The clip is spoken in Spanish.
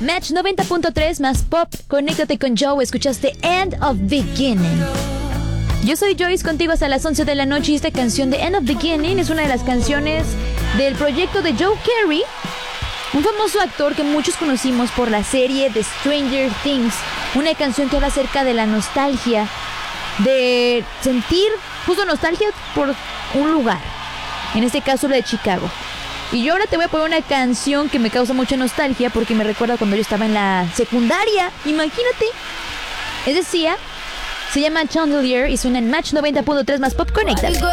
Match 90.3 más pop. Conéctate con Joe. Escuchaste End of Beginning. Yo soy Joyce, contigo hasta las 11 de la noche. Y esta canción de End of Beginning es una de las canciones del proyecto de Joe Carey, un famoso actor que muchos conocimos por la serie de Stranger Things. Una canción que habla acerca de la nostalgia, de sentir justo nostalgia por un lugar, en este caso la de Chicago. Y yo ahora te voy a poner una canción que me causa mucha nostalgia porque me recuerda cuando yo estaba en la secundaria. Imagínate. Es decir, se llama Chandelier y suena en Match 90.3 más pop. Conecta.